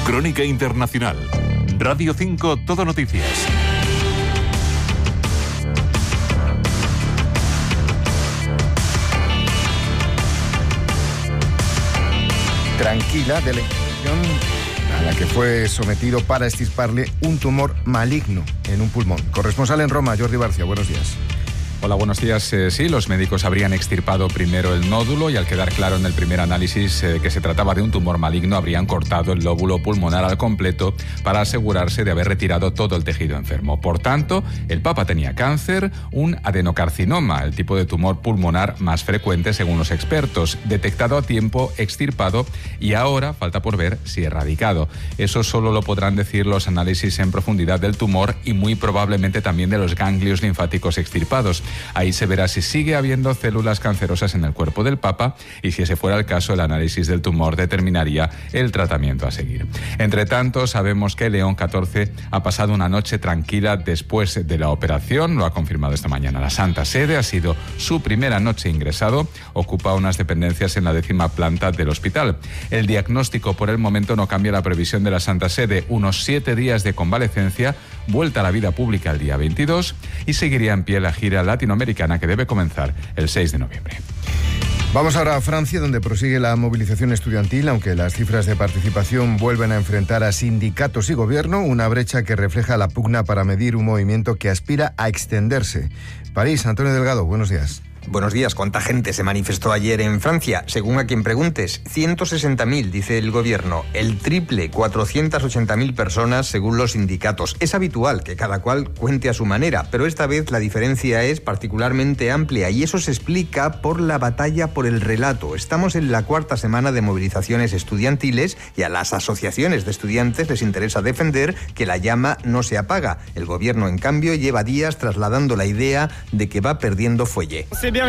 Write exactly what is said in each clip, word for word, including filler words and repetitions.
Crónica Internacional. Radio cinco, Todo Noticias. Tranquila de la infección a la que fue sometido para extirparle un tumor maligno en un pulmón. Corresponsal en Roma, Jordi Barcia, buenos días. Hola, buenos días. Eh, sí, los médicos habrían extirpado primero el nódulo y al quedar claro en el primer análisis eh, que se trataba de un tumor maligno, habrían cortado el lóbulo pulmonar al completo para asegurarse de haber retirado todo el tejido enfermo. Por tanto, el Papa tenía cáncer, un adenocarcinoma, el tipo de tumor pulmonar más frecuente según los expertos, detectado a tiempo, extirpado y ahora falta por ver si erradicado. Eso solo lo podrán decir los análisis en profundidad del tumor y muy probablemente también de los ganglios linfáticos extirpados. Ahí se verá si sigue habiendo células cancerosas en el cuerpo del Papa y si ese fuera el caso, el análisis del tumor determinaría el tratamiento a seguir. Entre tanto, sabemos que León catorce ha pasado una noche tranquila después de la operación, lo ha confirmado esta mañana la Santa Sede, ha sido su primera noche ingresado, ocupa unas dependencias en la décima planta del hospital. El diagnóstico por el momento no cambia la previsión de la Santa Sede, unos siete días de convalecencia, vuelta a la vida pública el día veintidós y seguiría en pie la gira latinoamericana que debe comenzar el seis de noviembre. Vamos ahora a Francia, donde prosigue la movilización estudiantil, aunque las cifras de participación vuelven a enfrentar a sindicatos y gobierno, una brecha que refleja la pugna para medir un movimiento que aspira a extenderse. París, Antonio Delgado, buenos días. Buenos días. ¿Cuánta gente se manifestó ayer en Francia? Según a quien preguntes, ciento sesenta mil, dice el gobierno. El triple, cuatrocientas ochenta mil personas, según los sindicatos. Es habitual que cada cual cuente a su manera, pero esta vez la diferencia es particularmente amplia y eso se explica por la batalla por el relato. Estamos en la cuarta semana de movilizaciones estudiantiles y a las asociaciones de estudiantes les interesa defender que la llama no se apaga. El gobierno, en cambio, lleva días trasladando la idea de que va perdiendo fuelle.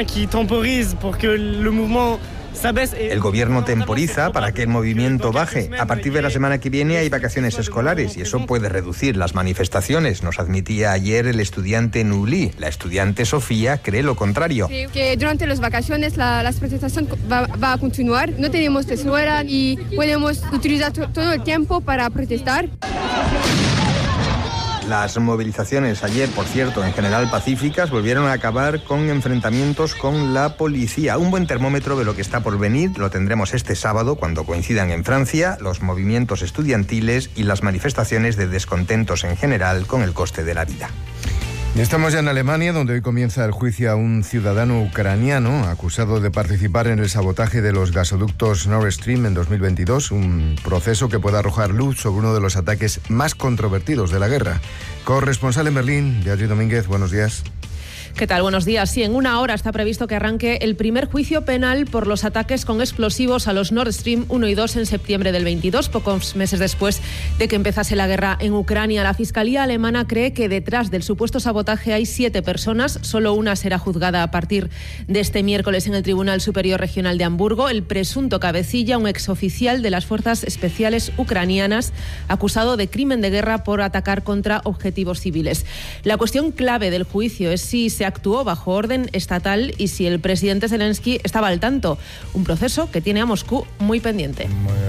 El gobierno temporiza para que el movimiento baje. A partir de la semana que viene hay vacaciones escolares y eso puede reducir las manifestaciones, nos admitía ayer el estudiante Nuli. La estudiante Sofía cree lo contrario. Creo que durante las vacaciones la, la manifestación va, va a continuar. No tenemos tesoras y podemos utilizar to, todo el tiempo para protestar. Las movilizaciones ayer, por cierto, en general pacíficas, volvieron a acabar con enfrentamientos con la policía. Un buen termómetro de lo que está por venir lo tendremos este sábado cuando coincidan en Francia los movimientos estudiantiles y las manifestaciones de descontentos en general con el coste de la vida. Y estamos ya en Alemania, donde hoy comienza el juicio a un ciudadano ucraniano acusado de participar en el sabotaje de los gasoductos Nord Stream en dos mil veintidós, un proceso que puede arrojar luz sobre uno de los ataques más controvertidos de la guerra. Corresponsal en Berlín, Beatriz Domínguez, buenos días. ¿Qué tal? Buenos días. Sí, en una hora está previsto que arranque el primer juicio penal por los ataques con explosivos a los Nord Stream uno y dos en septiembre del veintidós, pocos meses después de que empezase la guerra en Ucrania. La Fiscalía alemana cree que detrás del supuesto sabotaje hay siete personas. Solo una será juzgada a partir de este miércoles en el Tribunal Superior Regional de Hamburgo. El presunto cabecilla, un exoficial de las Fuerzas Especiales ucranianas, acusado de crimen de guerra por atacar contra objetivos civiles. La cuestión clave del juicio es si se actuó bajo orden estatal y si el presidente Zelensky estaba al tanto. Un proceso que tiene a Moscú muy pendiente.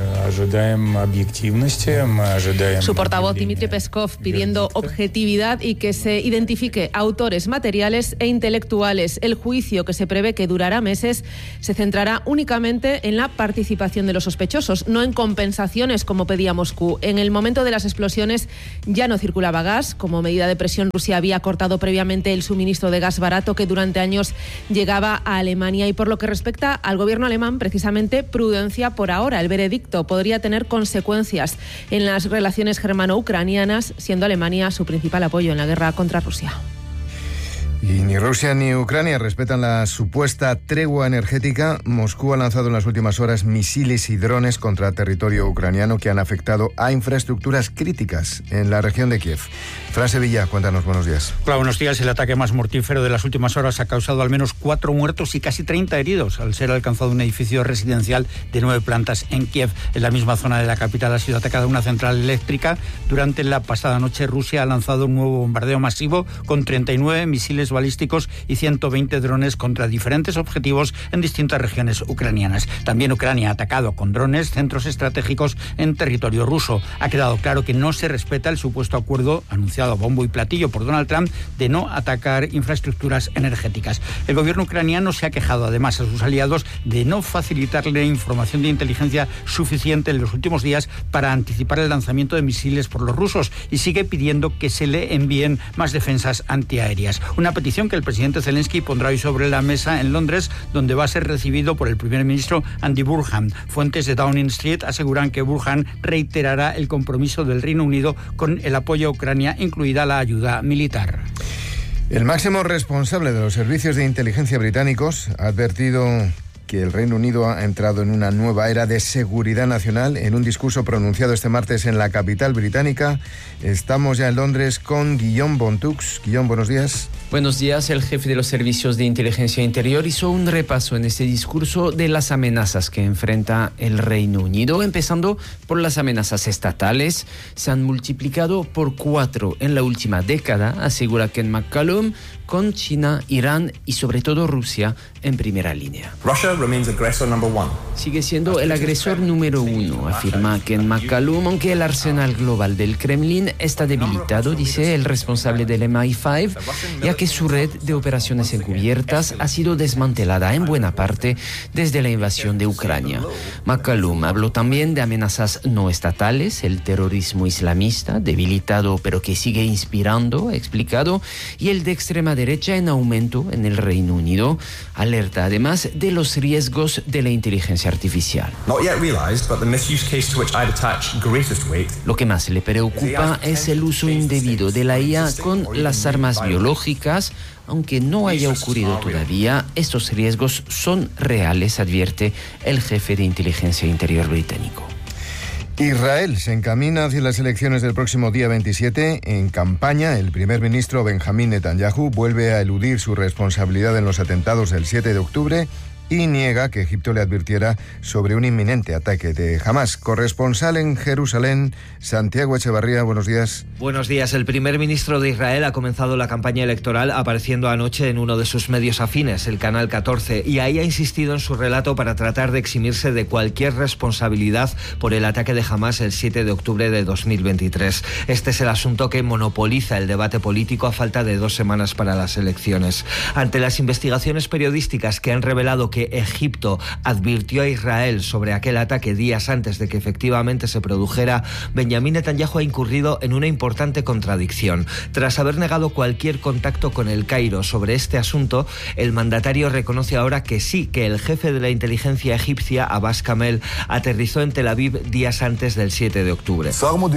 Su portavoz Dmitry Peskov pidiendo objetividad y que se identifique autores materiales e intelectuales. El juicio, que se prevé que durará meses, se centrará únicamente en la participación de los sospechosos, no en compensaciones como pedía Moscú. En el momento de las explosiones ya no circulaba gas. Como medida de presión, Rusia había cortado previamente el suministro de gas barato que durante años llegaba a Alemania. Y por lo que respecta al gobierno alemán, precisamente prudencia por ahora. El veredicto podría tener consecuencias en las relaciones germano-ucranianas, siendo Alemania su principal apoyo en la guerra contra Rusia. Y ni Rusia ni Ucrania respetan la supuesta tregua energética. Moscú ha lanzado en las últimas horas misiles y drones contra territorio ucraniano que han afectado a infraestructuras críticas en la región de Kiev. Fran Sevilla, cuéntanos, buenos días. Hola, buenos días. El ataque más mortífero de las últimas horas ha causado al menos cuatro muertos y casi treinta heridos, al ser alcanzado un edificio residencial de nueve plantas en Kiev. En la misma zona de la capital ha sido atacada una central eléctrica. Durante la pasada noche, Rusia ha lanzado un nuevo bombardeo masivo con treinta y nueve misiles balísticos y ciento veinte drones contra diferentes objetivos en distintas regiones ucranianas. También Ucrania ha atacado con drones centros estratégicos en territorio ruso. Ha quedado claro que no se respeta el supuesto acuerdo anunciado a bombo y platillo por Donald Trump de no atacar infraestructuras energéticas. El gobierno ucraniano se ha quejado además a sus aliados de no facilitarle información de inteligencia suficiente en los últimos días para anticipar el lanzamiento de misiles por los rusos y sigue pidiendo que se le envíen más defensas antiaéreas. Una petición que el presidente Zelensky pondrá hoy sobre la mesa en Londres, donde va a ser recibido por el primer ministro Andy Burnham. Fuentes de Downing Street aseguran que Burnham reiterará el compromiso del Reino Unido con el apoyo a Ucrania, incluida la ayuda militar. El máximo responsable de los servicios de inteligencia británicos ha advertido que el Reino Unido ha entrado en una nueva era de seguridad nacional en un discurso pronunciado este martes en la capital británica. Estamos ya en Londres con Guillaume Bontux. Guillaume, buenos días. Buenos días. El jefe de los servicios de inteligencia interior hizo un repaso en este discurso de las amenazas que enfrenta el Reino Unido, empezando por las amenazas estatales. Se han multiplicado por cuatro en la última década, asegura Ken McCallum, con China, Irán y sobre todo Rusia en primera línea. Russia remains aggressor number one. Sigue siendo el agresor número uno, afirma Ken McCallum, aunque el arsenal global del Kremlin está debilitado, dice el responsable del M I cinco, ya que su red de operaciones encubiertas ha sido desmantelada en buena parte desde la invasión de Ucrania. McCallum habló también de amenazas no estatales, el terrorismo islamista, debilitado pero que sigue inspirando, ha explicado, y el de extrema derecha en aumento en el Reino Unido. Alerta además de los riesgos de la inteligencia artificial. Lo que más le preocupa es el uso indebido de la I A con las armas biológicas. Aunque no haya ocurrido todavía, estos riesgos son reales, advierte el jefe de inteligencia interior británico. Israel se encamina hacia las elecciones del próximo día veintisiete. En campaña, el primer ministro Benjamín Netanyahu vuelve a eludir su responsabilidad en los atentados del siete de octubre y niega que Egipto le advirtiera sobre un inminente ataque de Hamás. Corresponsal en Jerusalén, Santiago Echevarría, buenos días. Buenos días. El primer ministro de Israel ha comenzado la campaña electoral apareciendo anoche en uno de sus medios afines, el Canal catorce, y ahí ha insistido en su relato para tratar de eximirse de cualquier responsabilidad por el ataque de Hamás el siete de octubre de dos mil veintitrés. Este es el asunto que monopoliza el debate político a falta de dos semanas para las elecciones. Ante las investigaciones periodísticas que han revelado que Egipto advirtió a Israel sobre aquel ataque días antes de que efectivamente se produjera, Benjamín Netanyahu ha incurrido en una importante contradicción. Tras haber negado cualquier contacto con el Cairo sobre este asunto, el mandatario reconoce ahora que sí, que el jefe de la inteligencia egipcia, Abbas Kamel, aterrizó en Tel Aviv días antes del siete de octubre.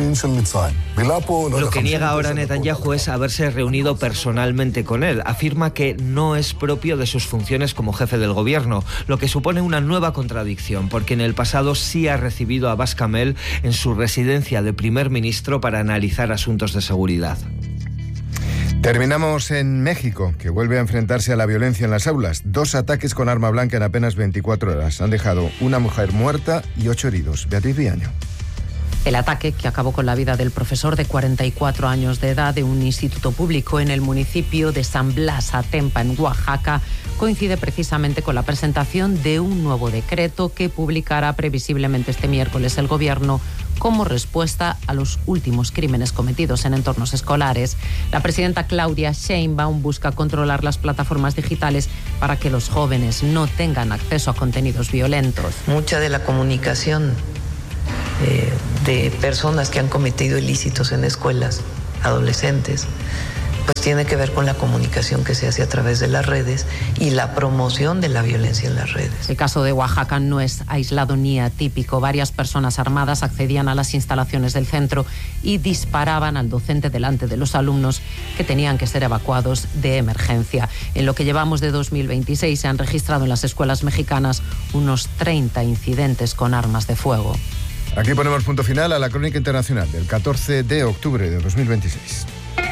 Lo que niega ahora Netanyahu es haberse reunido personalmente con él. Afirma que no es propio de sus funciones como jefe del gobierno, lo que supone una nueva contradicción, porque en el pasado sí ha recibido a Abbas Kamel en su residencia de primer ministro para analizar asuntos de seguridad. Terminamos en México, que vuelve a enfrentarse a la violencia en las aulas. Dos ataques con arma blanca en apenas veinticuatro horas. Han dejado una mujer muerta y ocho heridos. Beatriz Villaño. El ataque, que acabó con la vida del profesor de cuarenta y cuatro años de edad de un instituto público en el municipio de San Blas Atempa, en Oaxaca, coincide precisamente con la presentación de un nuevo decreto que publicará previsiblemente este miércoles el Gobierno como respuesta a los últimos crímenes cometidos en entornos escolares. La presidenta Claudia Sheinbaum busca controlar las plataformas digitales para que los jóvenes no tengan acceso a contenidos violentos. Mucha de la comunicación eh, de personas que han cometido ilícitos en escuelas, adolescentes, pues tiene que ver con la comunicación que se hace a través de las redes y la promoción de la violencia en las redes. El caso de Oaxaca no es aislado ni atípico. Varias personas armadas accedían a las instalaciones del centro y disparaban al docente delante de los alumnos que tenían que ser evacuados de emergencia. En lo que llevamos de dos mil veintiséis se han registrado en las escuelas mexicanas unos treinta incidentes con armas de fuego. Aquí ponemos punto final a la crónica internacional del catorce de octubre de dos mil veintiséis.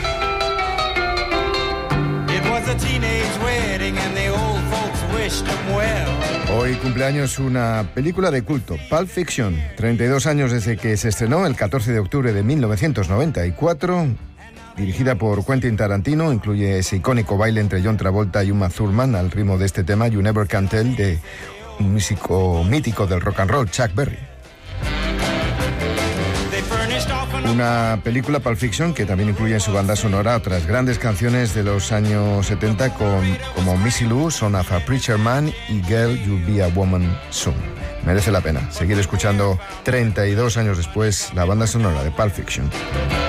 Hoy cumpleaños una película de culto, Pulp Fiction. treinta y dos años desde que se estrenó, el catorce de octubre de mil novecientos noventa y cuatro. dirigida por Quentin Tarantino, incluye ese icónico baile entre John Travolta y Uma Thurman al ritmo de este tema You Never Can Tell de un músico mítico del rock and roll, Chuck Berry. Una película, Pulp Fiction, que también incluye en su banda sonora otras grandes canciones de los años setenta con, como Missy Lou, Son of a Preacher Man y Girl, You'll Be a Woman Soon. Merece la pena seguir escuchando treinta y dos años después la banda sonora de Pulp Fiction.